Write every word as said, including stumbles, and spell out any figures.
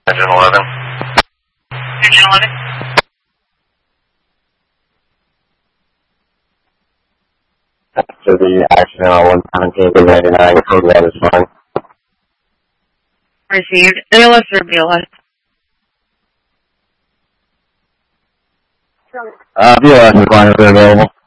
Engine eleven. Engine eleven. After the accident on one seventeen ninety-nine, code red is fine. Received. A L S or B L S? Uh, B L S is fine if they're available.